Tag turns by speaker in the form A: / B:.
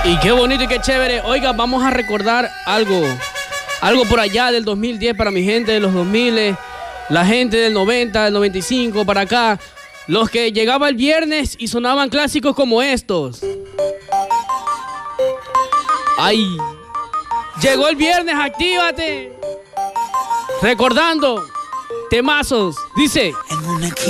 A: Y qué bonito y qué chévere. Oiga, vamos a recordar algo por allá del 2010 para mi gente de los 2000, la gente del 90, del 95 para acá. Los que llegaba el viernes y sonaban clásicos como estos. ¡Ay! Llegó el viernes, actívate. Recordando temazos. Dice...